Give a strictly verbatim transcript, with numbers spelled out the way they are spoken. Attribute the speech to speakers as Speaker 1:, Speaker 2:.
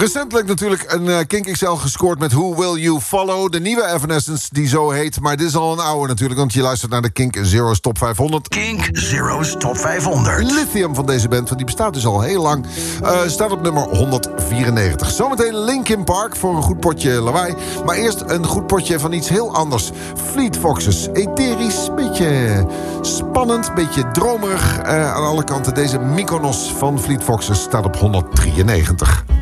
Speaker 1: Recentelijk natuurlijk een uh, Kink X L gescoord met Who Will You Follow. De nieuwe Evanescence die zo heet. Maar dit is al een oude natuurlijk, want je luistert naar de Kink Zero's Top vijfhonderd.
Speaker 2: Kink Zero's Top vijfhonderd.
Speaker 1: Lithium van deze band, want die bestaat dus al heel lang. Uh, staat op nummer honderdvierennegentig. Zometeen Linkin Park voor een goed potje lawaai. Maar eerst een goed potje van iets heel anders. Fleet Foxes. Etherisch, beetje spannend, beetje dromerig. Uh, aan alle kanten deze Mykonos van Fleet Foxes staat op honderddrieënnegentig.